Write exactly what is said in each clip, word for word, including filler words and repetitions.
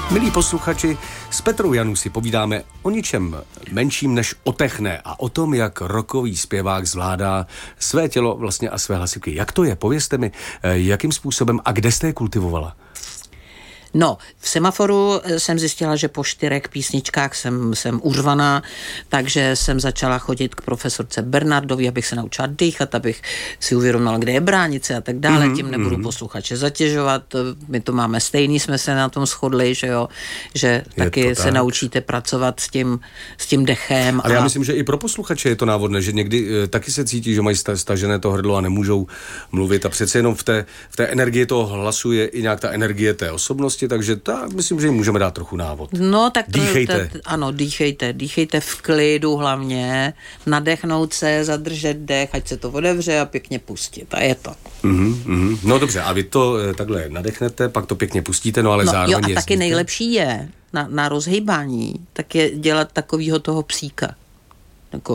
Milí posluchači, s Petrou Janů si povídáme o ničem menším než o techné a o tom, jak rockový zpěvák zvládá své tělo vlastně a své hlasivky. Jak to je? Povězte mi, jakým způsobem a kde jste je kultivovala? No, v Semaforu jsem zjistila, že po čtyřech písničkách jsem, jsem urvaná, takže jsem začala chodit k profesorce Bernardovi, abych se naučila dýchat, abych si uvědomila, kde je bránice a tak dále. Mm-hmm. Tím nebudu mm-hmm. posluchače zatěžovat. My to máme stejný, jsme se na tom shodli, že jo, že je taky se tak. naučíte pracovat s tím, s tím dechem. Ale a... já myslím, že i pro posluchače je to návodné, že někdy taky se cítí, že mají stažené to hrdlo a nemůžou mluvit a přece jenom v té, v té energii toho hlasu je i nějak ta energie té osobnosti, takže ta, myslím, že jim můžeme dát trochu návod. No, tak dýchejte. To, to, ano, dýchejte. Dýchejte v klidu hlavně, nadechnout se, zadržet dech, ať se to otevře a pěkně pustit. A je to. Mm-hmm, mm-hmm. No dobře, a vy to takhle nadechnete, pak to pěkně pustíte, no ale no, zároveň jo, a jezdíte. taky nejlepší je na, na rozhýbání, tak je dělat takovýho toho psíka. Jako...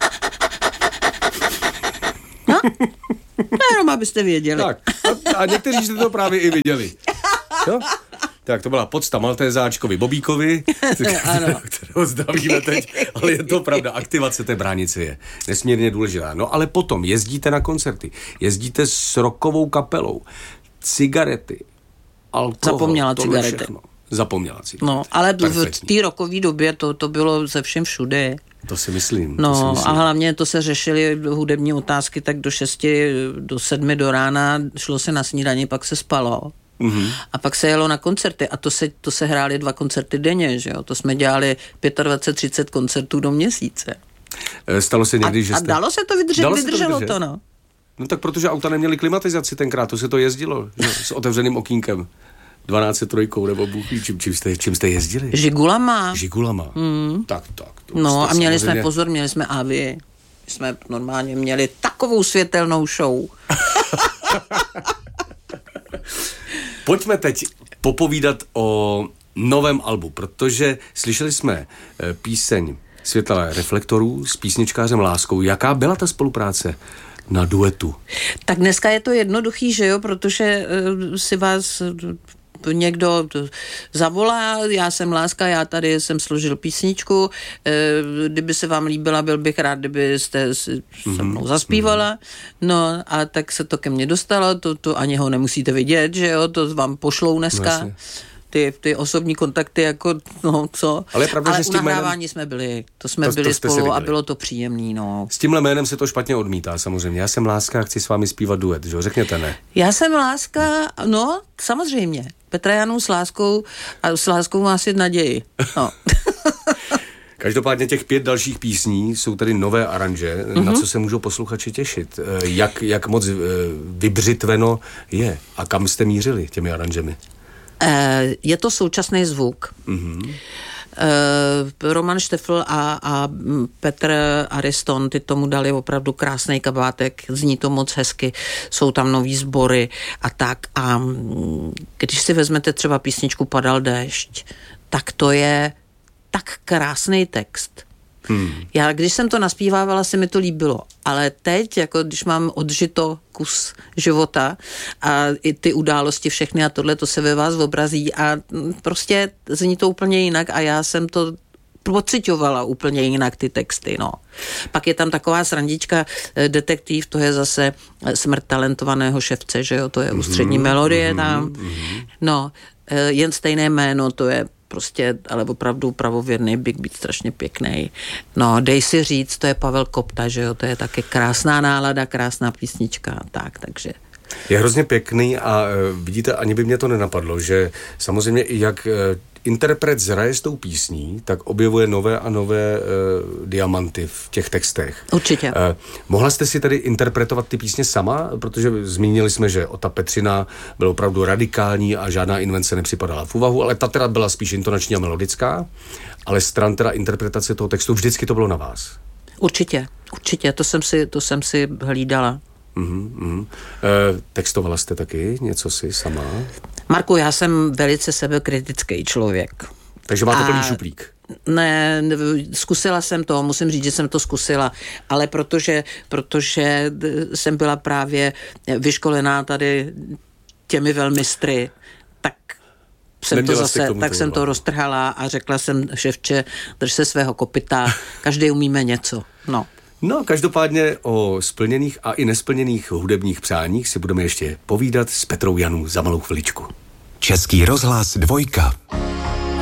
No? Jenom abyste věděli. Tak, a, a někteří jste to právě i viděli. Jo? Tak to byla podsta Maltézáčkovi Bobíkovi, kterého zdravíme teď, ale je to pravda, aktivace té bránice je nesmírně důležitá. No ale potom jezdíte na koncerty, jezdíte s rockovou kapelou, cigarety, alkohol. Zapomněla cigarety. Všechno. Zapomněla cigarety. No, ale perfektní. V té rockové době to, to bylo ze všem všude. To si myslím. No to si myslím. A hlavně to se řešily hudební otázky tak do šesti, do sedmi do rána, šlo se na snídani, pak se spalo. Mm-hmm. A pak se jelo na koncerty a to se, to se hrály dva koncerty denně, že jo? To jsme dělali dvacet pět třicet koncertů do měsíce. Stalo se někdy, a, že jste... A dalo se to vydržet, dalo vydrželo se to, to, no. No tak protože auta neměly klimatizaci tenkrát, to se to jezdilo, že? S otevřeným okýnkem. dvanáct trojkou nebo bůh, čím, čím, jste, čím jste jezdili? Žigulama. Žigulama. Mm. Tak, tak. To no a měli samozřejmě... jsme pozor, měli jsme Avii. Jsme normálně měli takovou světelnou show. Pojďme teď popovídat o novém albu, protože slyšeli jsme píseň Světla reflektorů s písničkářem Láskou. Jaká byla ta spolupráce na duetu? Tak dneska je to jednoduchý, že jo, protože uh, si vás uh, někdo zavolá, já jsem Láska, já tady jsem složil písničku, uh, kdyby se vám líbila, byl bych rád, kdybyste se mm-hmm. mnou zaspívala, no a tak se to ke mně dostalo, to, to ani ho nemusíte vidět, že jo, to vám pošlou dneska. No, Ty, ty osobní kontakty, jako, no, co. Ale, pravda, ale že u nahrávání jménem... jsme byli, to jsme to, byli to spolu a bylo to příjemný, no. S tímhle jménem se to špatně odmítá, samozřejmě. Já jsem Láska a chci s vámi zpívat duet, že jo? Řekněte ne. Já jsem Láska, no, samozřejmě. Petra Janů s Láskou a s Láskou má svět naději, no. Každopádně těch pět dalších písní jsou tady nové aranže, mm-hmm. na co se můžou posluchači těšit. Jak, jak moc vybřitveno je a kam jste mířili těmi aranžemi? Je to současný zvuk. Mm-hmm. Roman Štefl a, a Petr Ariston, ty tomu dali opravdu krásný kabátek, zní to moc hezky, jsou tam nový sbory a tak. A když si vezmete třeba písničku Padal déšť, tak to je tak krásný text. Hmm. Já, když jsem to naspívávala, se mi to líbilo, ale teď, jako když mám odžito kus života a i ty události všechny a tohle, to se ve vás obrazí a prostě zní to úplně jinak a já jsem to pociťovala úplně jinak ty texty, no. Pak je tam taková srandička, detektiv, to je zase Smrt talentovaného ševce, že jo, to je ústřední mm-hmm, melodie tam, mm-hmm. no, jen stejné jméno, to je prostě, ale opravdu pravověrný, Big Beat, strašně pěkný. No, dej si říct, to je Pavel Kopta, že jo, to je také krásná nálada, krásná písnička, tak, takže. Je hrozně pěkný a vidíte, ani by mě to nenapadlo, že samozřejmě i jak interpret zraje s tou písní, tak objevuje nové a nové uh, diamanty v těch textech. Určitě. Uh, mohla jste si tady interpretovat ty písně sama? Protože zmínili jsme, že Ota Petřina byla opravdu radikální a žádná invence nepřipadala v úvahu, ale ta teda byla spíš intonační a melodická, ale stran teda interpretace toho textu vždycky to bylo na vás. Určitě, určitě, to jsem si, to jsem si hlídala. Uh-huh, uh-huh. E, textovala jste taky něco si sama? Marku, já jsem velice sebekritický člověk. Takže máte plný šuplík? Ne, ne, zkusila jsem to, musím říct, že jsem to zkusila, ale protože, protože jsem byla právě vyškolená tady těmi velmistry, tak jsem to zase, tak jsem to roztrhala a řekla jsem, ševče, drž se svého kopyta, každý umíme něco. No. No, každopádně o splněných a i nesplněných hudebních přáních si budeme ještě povídat s Petrou Janů za malou chviličku. Český rozhlas dvojka.